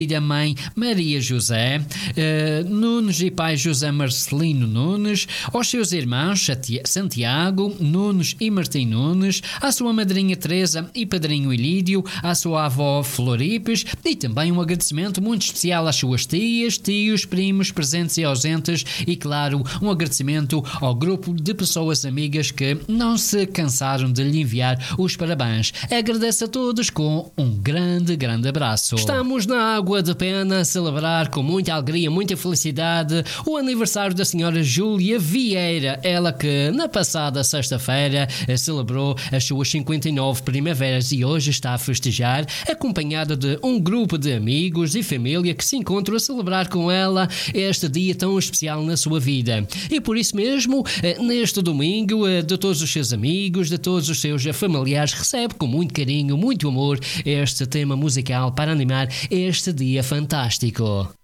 e a mãe Maria José Nunes e pai José Marcelino Nunes, aos seus irmãos Santiago Nunes e Martim Nunes, à sua madrinha Teresa e padrinho Ilídio, à sua avó Floripes, e também um agradecimento muito especial às suas tias, tios, primos, presentes e ausentes, e claro, um agradecimento ao grupo de pessoas amigas que não se cansaram de lhe enviar os parabéns. Agradeço a todos com um grande abraço. Estamos na Água de Pena a celebrar com muita alegria, muita felicidade o aniversário da senhora Júlia Vieira, ela que na passada sexta-feira celebrou as suas 59 primaveras e hoje está a festejar acompanhada de um grupo de amigos e família que se encontram a celebrar com ela este dia tão especial na sua vida. E por isso mesmo, neste domingo, de todos os seus amigos, de todos os seus familiares, recebe com muito carinho, muito amor este tema musical para animar este dia fantástico.